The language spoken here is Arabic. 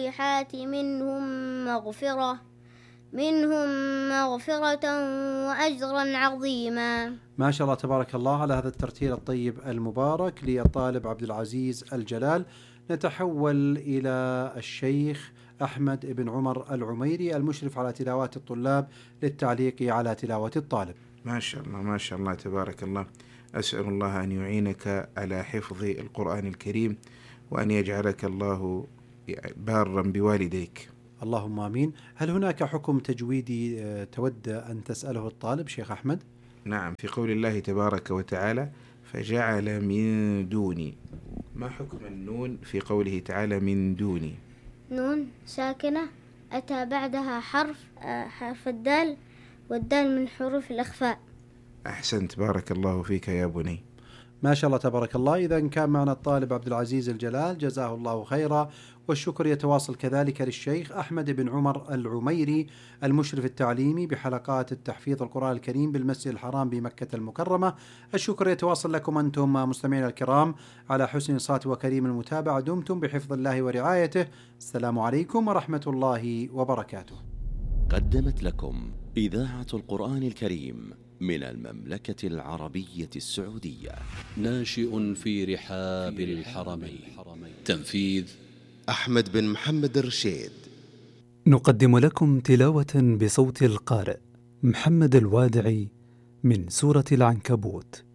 الصالحات منهم مغفرة وأجرا عظيما. ما شاء الله تبارك الله على هذا الترتيل الطيب المبارك للطالب عبد العزيز الجلال. نتحول إلى الشيخ أحمد بن عمر العميري المشرف على تلاوات الطلاب للتعليق على تلاوة الطالب. ما شاء الله ما شاء الله تبارك الله. أسأل الله أن يعينك على حفظ القرآن الكريم وأن يجعلك الله بارا بوالديك. اللهم آمين. هل هناك حكم تجويدي تود أن تسأله الطالب شيخ أحمد؟ نعم، في قول الله تبارك وتعالى فجعل من دوني، ما حكم النون في قوله تعالى من دوني؟ نون ساكنة أتى بعدها حرف الدال، والدال من حروف الإخفاء. أحسنت، بارك الله فيك يا بني. ما شاء الله تبارك الله. إذا كان معنا الطالب عبد العزيز الجلال جزاه الله خيرا، والشكر يتواصل كذلك للشيخ أحمد بن عمر العميري المشرف التعليمي بحلقات التحفيظ القرآن الكريم بالمسجد الحرام بمكة المكرمة. الشكر يتواصل لكم أنتم مستمعين الكرام على حسن الصوت وكريم المتابعة. دمتم بحفظ الله ورعايته. السلام عليكم ورحمة الله وبركاته. قدمت لكم إذاعة القرآن الكريم من المملكة العربية السعودية. ناشئ في رحاب الحرمين. تنفيذ أحمد بن محمد الرشيد. نقدم لكم تلاوة بصوت القارئ محمد الوادعي من سورة العنكبوت.